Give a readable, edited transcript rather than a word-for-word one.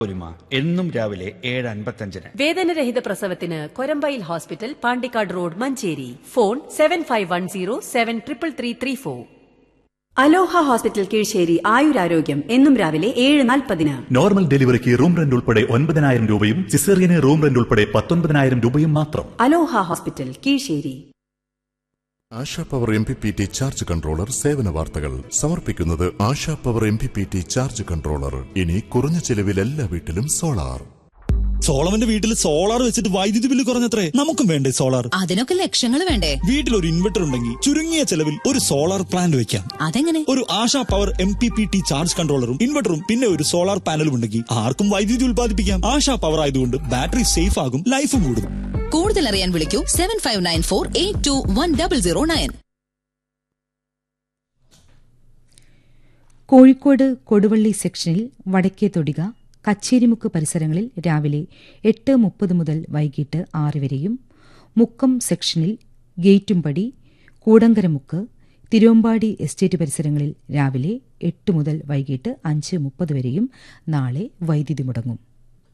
ഒരുമ എന്നും രാവിലെ 7:55. വേദനരഹിത പ്രസവത്തിന് Korambayil hospital, Pandikkad road, Manjeri. Phone 7510733334. അലോഹ ഹോസ്പിറ്റൽ കീഴ്ശ്ശേരി ആയുരാരോഗ്യം എന്നും രാവിലെ 7:40. നോർമൽ ഡെലിവറിക്ക് റൂം റെന്റ് ഉൾപ്പെടെ 9,000 രൂപയും സിസേറിയന് റൂം റെന്റ് ഉൾപ്പെടെ 19,000 രൂപയും മാത്രം. അലോഹ hospital Kizhisseri. ASHA power MPPT charge controller സേവന വാർത്തകൾ സമർപ്പിക്കുന്നത് ASHA power MPPT charge controller. ഇനി കുറഞ്ഞ ചെലവിൽ എല്ലാ വീട്ടിലും സോളാർ. സോളമന്റെ വീട്ടിൽ സോളാർ വെച്ചിട്ട് വൈദ്യുതി ബില്ല് കുറഞ്ഞത്രേ. നമുക്കും വേണ്ടേ സോളാർ? അതിനൊക്കെ ലക്ഷങ്ങൾ വേണ്ടേ? വീട്ടിൽ ഒരു ഇൻവെർട്ടർ ഉണ്ടെങ്കിൽ ചുരുങ്ങിയ ചെലവിൽ ഒരു സോളാർ പ്ലാന്റ് വെക്കാം. അതെങ്ങനെ? ഒരു ആശാ പവർ MPPT ചാർജ് കൺട്രോളറും ഇൻവെർട്ടറും പിന്നെ ഒരു സോളാർ പാനലും ഉണ്ടെങ്കിൽ ആർക്കും വൈദ്യുതി ഉൽപ്പാദിപ്പിക്കാം. ആശാ പവർ ആയതുകൊണ്ട് ബാറ്ററി സേഫ് ആകും, ലൈഫും കൂടും. കൂടുതൽ അറിയാൻ വിളിക്കൂ 7594821009. കോഴിക്കോട് കൊടുവള്ളി സെക്ഷനിൽ വടക്കേ തൊടിക, കച്ചേരിമുക്ക് പരിസരങ്ങളിൽ രാവിലെ 8:30 മുതൽ വൈകിട്ട് 6 വരെയും, മുക്കം സെക്ഷനിൽ ഗേറ്റുംപടി, കൂടങ്കരമുക്ക്, തിരുവമ്പാടി എസ്റ്റേറ്റ് പരിസരങ്ങളിൽ രാവിലെ 8 മുതൽ വൈകിട്ട് 5:30 വരെയും നാളെ വൈദ്യുതി മുടങ്ങും.